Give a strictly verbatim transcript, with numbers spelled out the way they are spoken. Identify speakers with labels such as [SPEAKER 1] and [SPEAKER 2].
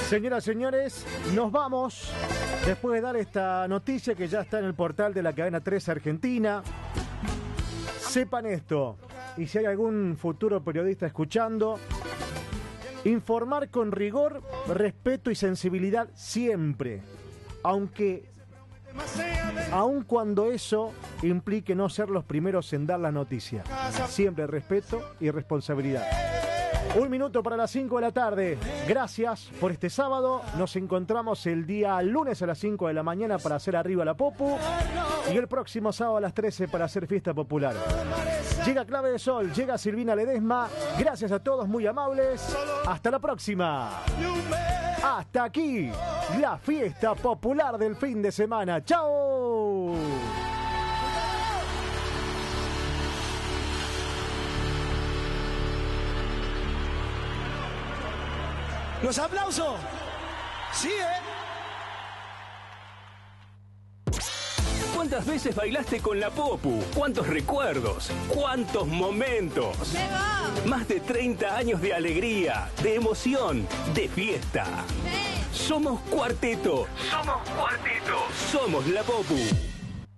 [SPEAKER 1] Señoras y señores, nos vamos después de dar esta noticia que ya está en el portal de la cadena tres Argentina. Sepan esto, y si hay algún futuro periodista escuchando, informar con rigor, respeto y sensibilidad siempre, aunque aun cuando eso implique no ser los primeros en dar la noticia. Siempre respeto y responsabilidad. Un minuto para las cinco de la tarde. Gracias por este sábado. Nos encontramos el día lunes a las cinco de la mañana para hacer Arriba la Popu. Y el próximo sábado a las trece para hacer Fiesta Popular. Llega Clave de Sol, llega Silvina Ledesma. Gracias a todos, muy amables. Hasta la próxima. Hasta aquí, la Fiesta Popular del fin de semana. ¡Chao!
[SPEAKER 2] ¡Los aplausos! ¡Sí, eh!
[SPEAKER 3] ¿Cuántas veces bailaste con la Popu? ¿Cuántos recuerdos? ¿Cuántos momentos? Más de treinta años de alegría, de emoción, de fiesta. Somos Cuarteto. Somos Cuarteto. Somos la Popu.